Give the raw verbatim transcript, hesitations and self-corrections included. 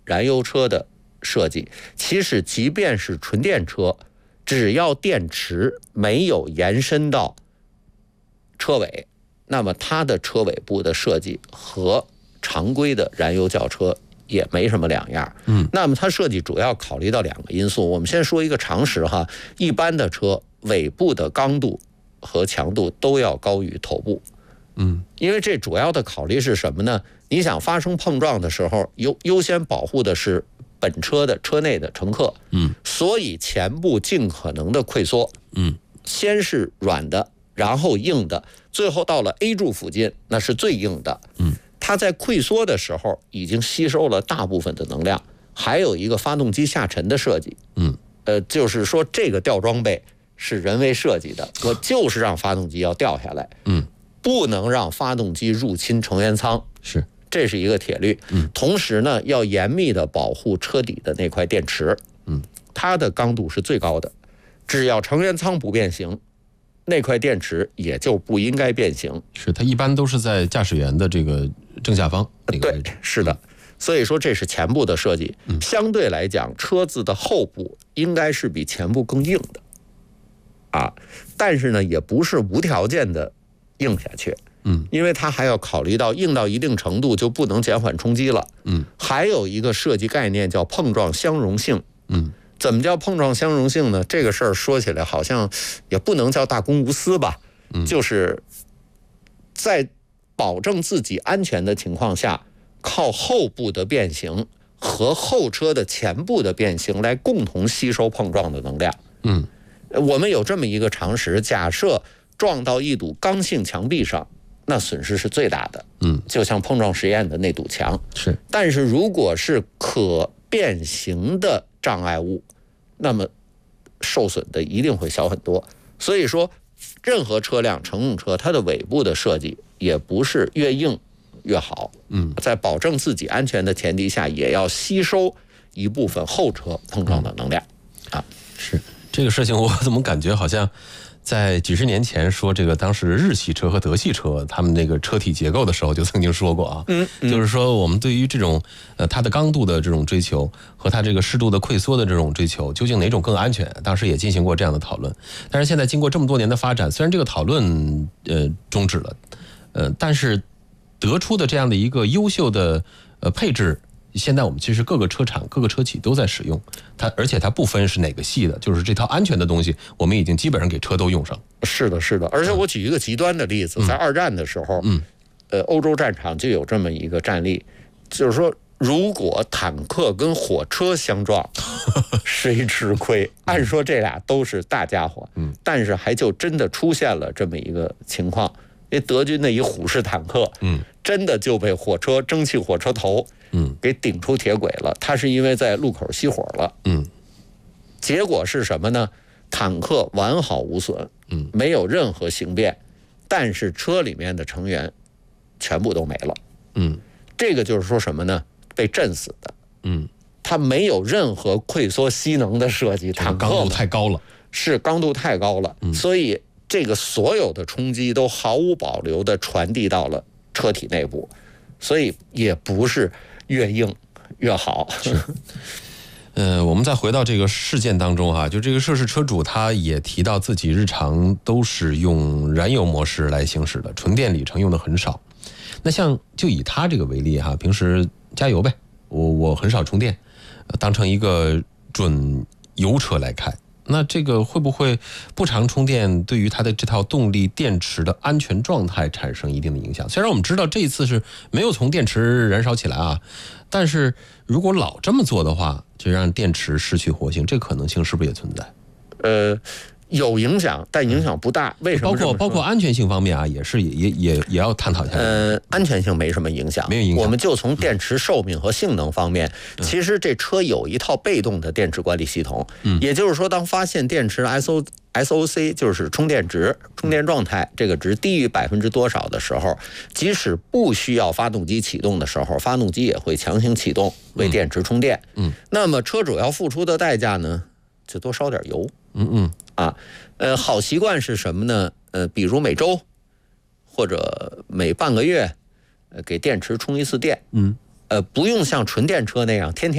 燃油车的设计，其实即便是纯电车，只要电池没有延伸到车尾，那么它的车尾部的设计和常规的燃油轿车也没什么两样。嗯，那么它设计主要考虑到两个因素。我们先说一个常识哈，一般的车尾部的刚度和强度都要高于头部。嗯，因为这主要的考虑是什么呢？你想发生碰撞的时候，优优先保护的是本车的车内的乘客。嗯，所以前部尽可能的溃缩。嗯，先是软的，然后硬的，最后到了 A 柱附近，那是最硬的。嗯，它在溃缩的时候已经吸收了大部分的能量。还有一个发动机下沉的设计。嗯，呃，就是说这个吊装备是人为设计的，我就是让发动机要掉下来。嗯，不能让发动机入侵成员舱。是，这是一个铁律。嗯，同时呢，要严密的保护车底的那块电池。嗯，它的刚度是最高的，只要成员舱不变形，那块电池也就不应该变形。 是，它一般都是在驾驶员的这个正下方那个位置。 对，是的。所以说这是前部的设计。嗯，相对来讲，车子的后部应该是比前部更硬的。啊，但是呢，也不是无条件的硬下去。嗯，因为它还要考虑到硬到一定程度就不能减缓冲击了。嗯，还有一个设计概念叫碰撞相容性。嗯，怎么叫碰撞相容性呢？这个事儿说起来好像也不能叫大公无私吧。嗯，就是在保证自己安全的情况下，靠后部的变形和后车的前部的变形来共同吸收碰撞的能量。嗯，我们有这么一个常识，假设撞到一堵刚性墙壁上，那损失是最大的。嗯，就像碰撞实验的那堵墙。是，但是如果是可变形的障碍物，那么受损的一定会小很多。所以说，任何车辆乘用车，它的尾部的设计也不是越硬越好。嗯，在保证自己安全的前提下，也要吸收一部分后车碰撞的能量。啊， 是这个事情，我怎么感觉好像在几十年前说这个当时日系车和德系车他们那个车体结构的时候就曾经说过啊。嗯，嗯就是说我们对于这种呃它的刚度的这种追求和它这个适度的溃缩的这种追求，究竟哪种更安全？当时也进行过这样的讨论。但是现在经过这么多年的发展，虽然这个讨论呃终止了，呃，但是得出的这样的一个优秀的呃配置，现在我们其实各个车厂各个车企都在使用它，而且它不分是哪个系的，就是这套安全的东西我们已经基本上给车都用上。 是的，是的。而且我举一个极端的例子，嗯、在二战的时候，嗯，呃，欧洲战场就有这么一个战例，就是说如果坦克跟火车相撞，谁吃亏？按说这俩都是大家伙，嗯，但是还就真的出现了这么一个情况。因为德军的一虎式坦克，嗯，真的就被火车蒸汽火车头，嗯，给顶出铁轨了。它是因为在路口熄火了，嗯，结果是什么呢？坦克完好无损，嗯，没有任何形变，但是车里面的成员全部都没了，嗯，这个就是说什么呢？被震死的，嗯，它没有任何溃缩吸能的设计，坦克刚度太高了， 是刚度太高了，嗯，所以。这个所有的冲击都毫无保留地传递到了车体内部，所以也不是越硬越好。 呃，我们再回到这个事件当中哈、啊，就这个涉事车主他也提到自己日常都是用燃油模式来行驶的，纯电里程用的很少。那像就以他这个为例哈、啊，平时加油呗，我我很少充电，当成一个准油车来开。那这个会不会不常充电对于它的这套动力电池的安全状态产生一定的影响？虽然我们知道这一次是没有从电池燃烧起来啊，但是如果老这么做的话，就让电池失去活性，这可能性是不是也存在？ 呃，有影响，但影响不大。为什么？ 包括包括安全性方面啊，也是也也也也要探讨一下。 呃，安全性没什么影响， 没有影响。 我们就从电池寿命和性能方面，嗯、其实这车有一套被动的电池管理系统。嗯，也就是说，当发现电池 S O S O C 就是充电值、充电状态这个值低于百分之多少的时候，即使不需要发动机启动的时候，发动机也会强行启动为电池充电。嗯，那么车主要付出的代价呢，就多烧点油。嗯嗯啊，呃，好习惯是什么呢？呃，比如每周或者每半个月，呃，给电池充一次电。嗯，呃，不用像纯电车那样天天。